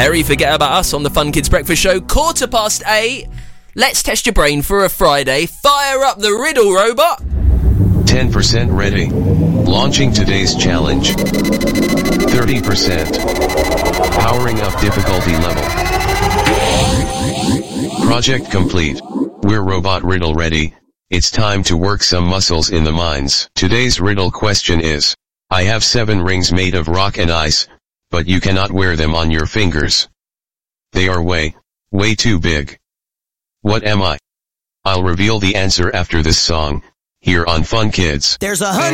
Perry, Forget About Us on the Fun Kids Breakfast Show, 8:15. Let's test your brain for a Friday. Fire up the riddle, robot. 10% ready. Launching today's challenge. 30%. Powering up difficulty level. Project complete. We're robot riddle ready. It's time to work some muscles in the minds. Today's riddle question is, I have 7 rings made of rock and ice, but you cannot wear them on your fingers. They are way too big. What am I? I'll reveal the answer after this song, here on Fun Kids. There's 100